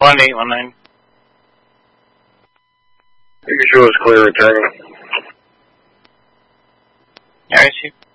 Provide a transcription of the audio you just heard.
1819. You can show us clear returning. Yeah, I see.